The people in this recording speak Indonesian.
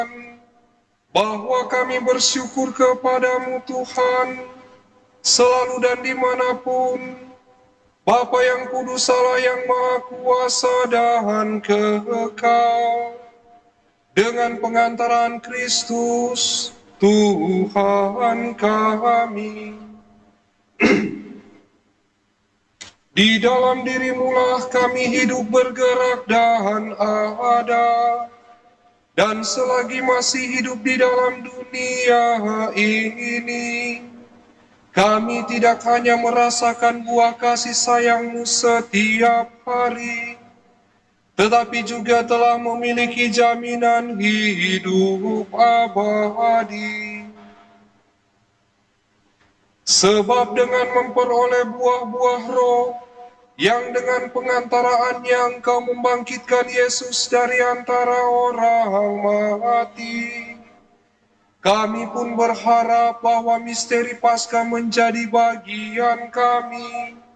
bahwa kami bersyukur kepadamu Tuhan, selalu dan dimanapun, Bapa yang kudus, Allah yang maha kuasa dan kekal, dengan pengantaran Kristus, Tuhan kami. Di dalam dirimulah kami hidup, bergerak, dan ada. Dan selagi masih hidup di dalam dunia ini, kami tidak hanya merasakan buah kasih sayang-Mu setiap hari, tetapi juga telah memiliki jaminan hidup abadi. Sebab dengan memperoleh buah-buah roh, yang dengan pengantaraan Engkau membangkitkan Yesus dari antara orang mati, kami pun berharap bahwa misteri Paskah menjadi bagian kami,